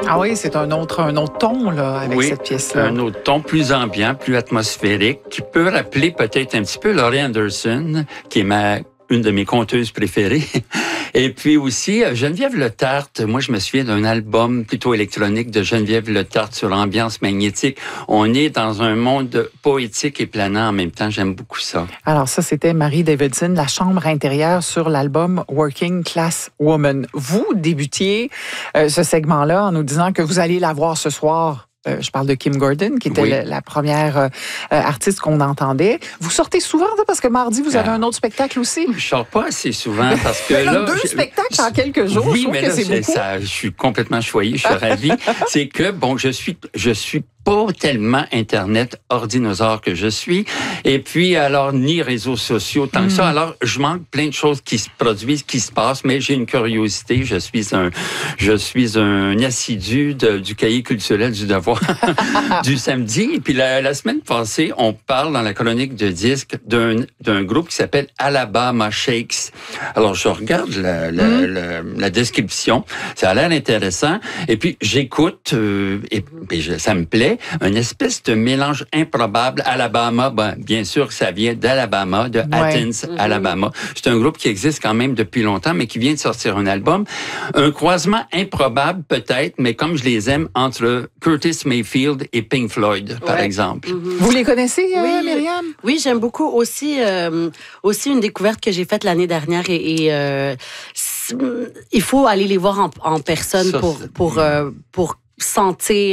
Ah oui, c'est un autre ton là, avec cette pièce-là. Un autre ton plus ambiant, plus atmosphérique, qui peut rappeler peut-être un petit peu Laurie Anderson, qui est une de mes conteuses préférées. Et puis aussi, Geneviève Le Tartre. Moi, je me souviens d'un album plutôt électronique de Geneviève Le Tartre sur l'ambiance magnétique. On est dans un monde poétique et planant en même temps. J'aime beaucoup ça. Alors ça, c'était Marie Davidson, La chambre intérieure sur l'album Working Class Woman. Vous débutiez ce segment-là en nous disant que vous allez la voir ce soir. Je parle de Kim Gordon, qui était la première artiste qu'on entendait. Vous sortez souvent, parce que mardi, vous avez un autre spectacle aussi. Je sors pas assez souvent parce que là... Deux spectacles en quelques jours, oui, je trouve mais que là, c'est beaucoup. Je suis complètement choyé, je suis ravi. C'est que, bon, je suis pas tellement Internet ordinosaure que je suis. Et puis, alors, ni réseaux sociaux tant que ça. Alors, je manque plein de choses qui se produisent, qui se passent, mais j'ai une curiosité. Je suis un assidu du cahier culturel du devoir du samedi. Et puis, la semaine passée, on parle dans la chronique de disque d'un groupe qui s'appelle Alabama Shakes. Alors, je regarde la description. Ça a l'air intéressant. Et puis, j'écoute, ça me plaît. Une espèce de mélange improbable. Alabama, bien sûr que ça vient d'Alabama, de Athens, Alabama. C'est un groupe qui existe quand même depuis longtemps, mais qui vient de sortir un album. Un croisement improbable peut-être, mais comme je les aime, entre Curtis Mayfield et Pink Floyd, par exemple. Vous les connaissez, Myriam? Oui, j'aime beaucoup aussi une découverte que j'ai faite l'année dernière et il faut aller les voir en personne pour sentir,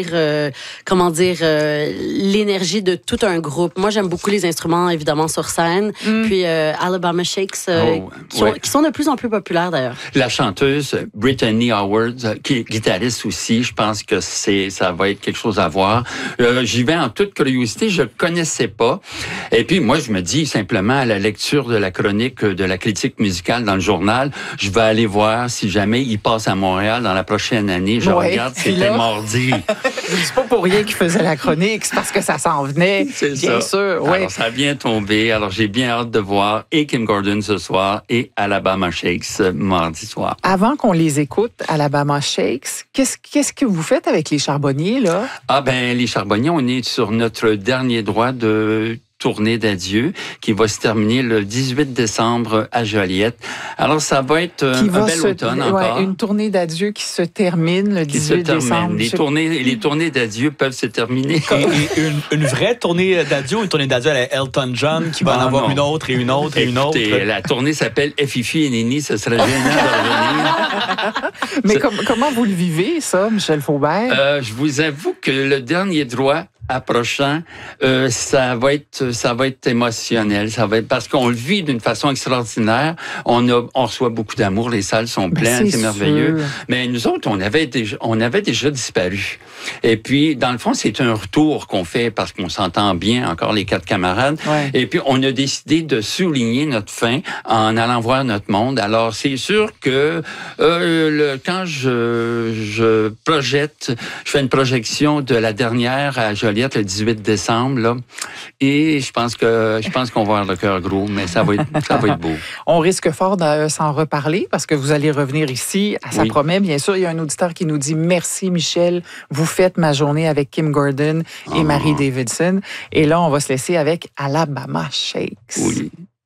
l'énergie de tout un groupe. Moi, j'aime beaucoup les instruments, évidemment, sur scène. Puis Alabama Shakes, qui sont de plus en plus populaires, d'ailleurs. La chanteuse Brittany Howard, qui est guitariste aussi, je pense que ça va être quelque chose à voir. J'y vais en toute curiosité, je connaissais pas. Et puis, moi, je me dis simplement, à la lecture de la chronique de la critique musicale dans le journal, je vais aller voir si jamais il passe à Montréal dans la prochaine année. Je regarde, c'était mardi. C'est pas pour rien qu'il faisait la chronique, c'est parce que ça s'en venait, bien sûr. Oui. Alors, ça a bien tombé. Alors, j'ai bien hâte de voir et Kim Gordon ce soir et Alabama Shakes mardi soir. Avant qu'on les écoute, Alabama Shakes, qu'est-ce que vous faites avec les Charbonniers, là? Les Charbonniers, on est sur notre dernier droit de tournée d'adieu qui va se terminer le 18 décembre à Joliette. Alors, ça va être un bel automne encore. Une tournée d'adieu qui se termine le 18 décembre. Les tournées d'adieu peuvent se terminer. Une vraie tournée d'adieu, une tournée d'adieu à la Elton John qui va en avoir une autre et une autre et une autre. La tournée s'appelle Fifi et Nini, ce serait génial de revenir. Mais comment vous le vivez, ça, Michel Faubert? Je vous avoue que le dernier droit approchant, ça va être émotionnel. Ça va être parce qu'on le vit d'une façon extraordinaire. On reçoit beaucoup d'amour, les salles sont pleines, c'est merveilleux. Mais nous autres, on avait déjà disparu. Et puis, dans le fond, c'est un retour qu'on fait parce qu'on s'entend bien, encore les 4 camarades. Ouais. Et puis, on a décidé de souligner notre fin en allant voir notre monde. Alors, c'est sûr que quand je projette, je fais une projection de la dernière à Joliette le 18 décembre, là, et je pense qu'on va avoir le cœur gros, mais ça va être beau. On risque fort de s'en reparler parce que vous allez revenir ici. Ça promet, bien sûr. Il y a un auditeur qui nous dit « Merci, Michel. Vous faites ma journée avec Kim Gordon et Marie Davidson. » Et là, on va se laisser avec Alabama Shakes. Oui.